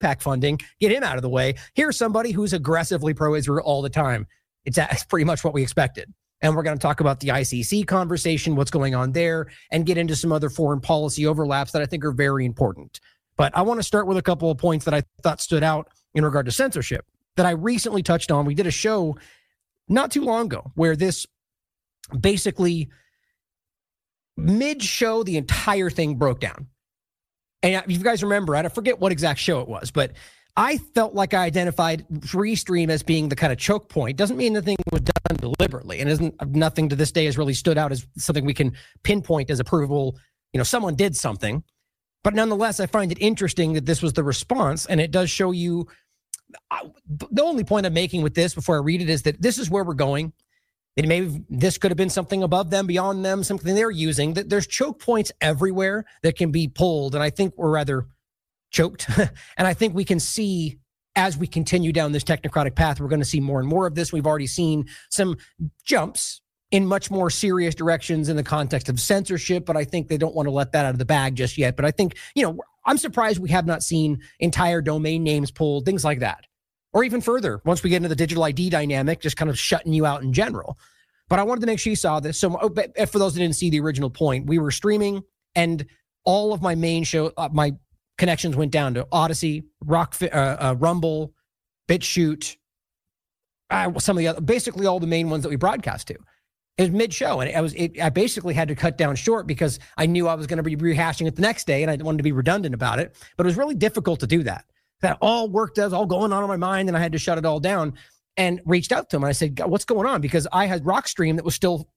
PAC funding, get him out of the way. Here's somebody who's aggressively pro-Israel all the time. It's pretty much what we expected. And we're going to talk about the ICC conversation, what's going on there, and get into some other foreign policy overlaps that I think are very important. But I want to start with a couple of points that I thought stood out in regard to censorship that I recently touched on. We did a show not too long ago where this basically mid-show, the entire thing broke down. And if you guys remember, I forget what exact show it was, but I felt like I identified Restream as being the kind of choke point. Doesn't mean the thing was done deliberately, and nothing to this day has really stood out as something we can pinpoint as approval. Someone did something, but nonetheless, I find it interesting that this was the response, and it does show you. The only point I'm making with this before I read it is that this is where we're going. And maybe this could have been something above them, beyond them, something they're using. That there's choke points everywhere that can be pulled, and I think we're rather choked. And I think we can see as we continue down this technocratic path, we're going to see more and more of this. We've already seen some jumps in much more serious directions in the context of censorship, but I think they don't want to let that out of the bag just yet. But I think, I'm surprised we have not seen entire domain names pulled, things like that. Or even further, once we get into the digital ID dynamic, just kind of shutting you out in general. But I wanted to make sure you saw this. So for those that didn't see the original point, we were streaming and all of my main show, my connections went down to Odyssey, Rumble, BitChute, some of the other, basically all the main ones that we broadcast to. It was mid-show, and I basically had to cut down short because I knew I was going to be rehashing it the next day, and I wanted to be redundant about it. But it was really difficult to do that. That all all going on in my mind, and I had to shut it all down and reached out to him. And I said, what's going on? Because I had Rockfin that was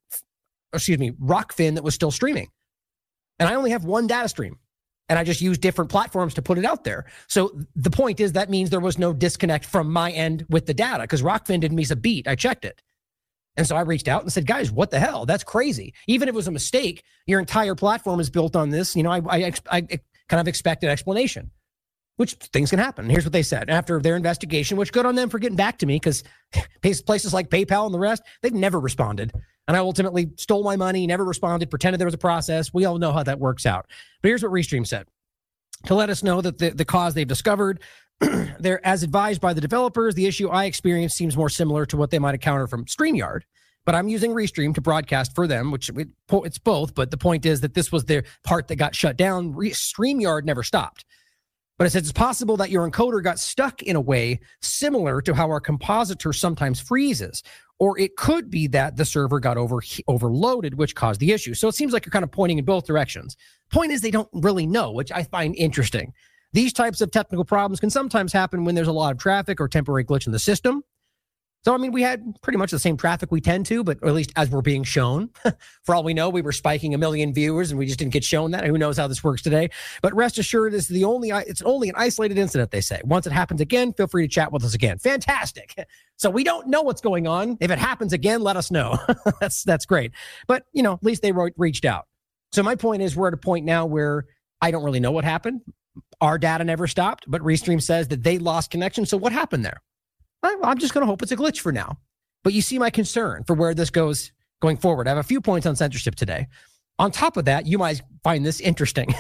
still streaming. And I only have one data stream. And I just used different platforms to put it out there. So the point is that means there was no disconnect from my end with the data because Rockfin didn't miss a beat. I checked it. And so I reached out and said, guys, what the hell? That's crazy. Even if it was a mistake, your entire platform is built on this. I kind of expected explanation, which things can happen. Here's what they said after their investigation, which good on them for getting back to me because places like PayPal and the rest, they've never responded. And I ultimately stole my money, never responded, pretended there was a process. We all know how that works out. But here's what Restream said. To let us know that the cause they've discovered, they're as advised by the developers, the issue I experienced seems more similar to what they might encounter from StreamYard. But I'm using Restream to broadcast for them, which it's both. But the point is that this was their part that got shut down. StreamYard never stopped. But it says it's possible that your encoder got stuck in a way similar to how our compositor sometimes freezes. Or it could be that the server got overloaded, which caused the issue. So it seems like you're kind of pointing in both directions. Point is they don't really know, which I find interesting. These types of technical problems can sometimes happen when there's a lot of traffic or temporary glitch in the system. So, we had pretty much the same traffic we tend to, but or at least as we're being shown. For all we know, we were spiking 1 million viewers and we just didn't get shown that. Who knows how this works today? But rest assured, it's only an isolated incident, they say. Once it happens again, feel free to chat with us again. Fantastic. So we don't know what's going on. If it happens again, let us know. That's great. But, at least they reached out. So my point is we're at a point now where I don't really know what happened. Our data never stopped, but Restream says that they lost connection. So what happened there? I'm just going to hope it's a glitch for now. But you see my concern for where this goes going forward. I have a few points on censorship today. On top of that, you might find this interesting.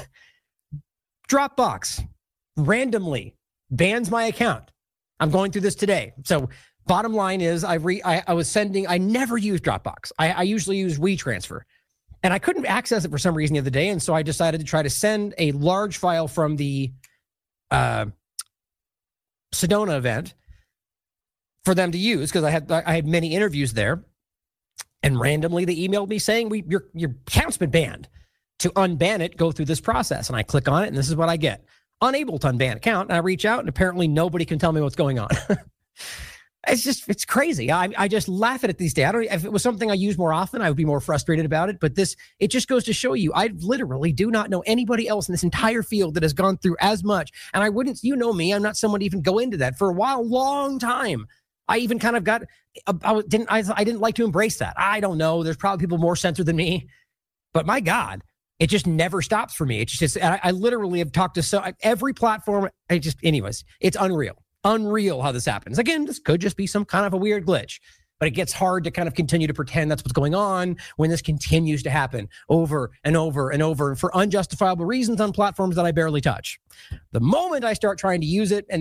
Dropbox randomly bans my account. I'm going through this today. So bottom line is I never use Dropbox. I usually use WeTransfer. And I couldn't access it for some reason the other day. And so I decided to try to send a large file from the Sedona event for them to use because I had many interviews there, and randomly they emailed me saying your account's been banned. To unban it, go through this process, and I click on it, and this is what I get: unable to unban account. And I reach out, and apparently nobody can tell me what's going on. It's crazy. I just laugh at it these days. If it was something I use more often, I would be more frustrated about it. But it just goes to show you, I literally do not know anybody else in this entire field that has gone through as much. And I wouldn't, me, I'm not someone to even go into that for a while, long time. I even kind of I didn't like to embrace that. I don't know. There's probably people more censored than me, but my God, it just never stops for me. It's just, I literally have talked to every platform. Anyways, it's unreal how this happens. Again, this could just be some kind of a weird glitch, but it gets hard to kind of continue to pretend that's what's going on when this continues to happen over and over and over for unjustifiable reasons on platforms that I barely touch. The moment I start trying to use it and